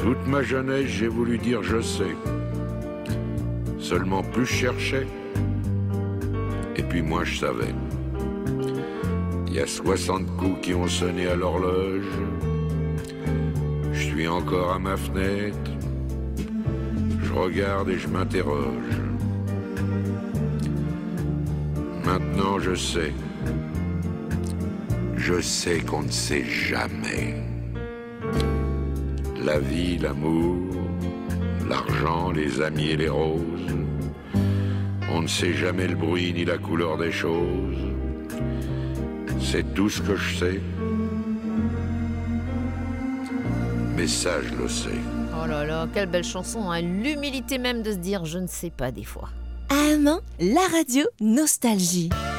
Toute ma jeunesse, j'ai voulu dire je sais. Seulement plus je cherchais, et puis moins je savais. Il y a 60 coups qui ont sonné à l'horloge. Je suis encore à ma fenêtre. Je regarde et je m'interroge. Maintenant je sais. Je sais qu'on ne sait jamais. La vie, l'amour, l'argent, les amis et les roses. On ne sait jamais le bruit ni la couleur des choses. C'est tout ce que je sais. Mais ça, je le sais. Oh là là, quelle belle chanson, hein. L'humilité même de se dire je ne sais pas des fois. Amant, la radio Nostalgie.